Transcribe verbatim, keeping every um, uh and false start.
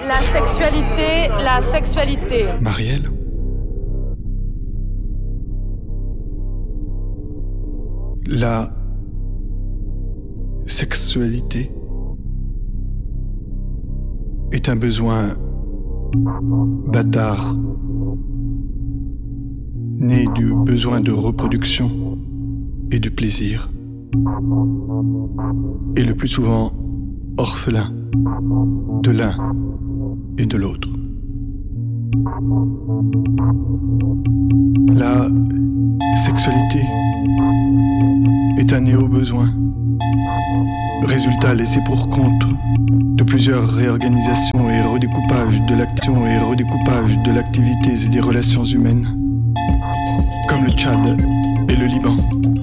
La sexualité, la sexualité. Marielle ? La sexualité est un besoin bâtard, né du besoin de reproduction et de plaisir, et le plus souvent orphelin de l'un et de l'autre. La sexualité est un néo-besoin, résultat laissé pour compte de plusieurs réorganisations et redécoupages de l'action et redécoupages de l'activité et des relations humaines, comme le Tchad et le Liban.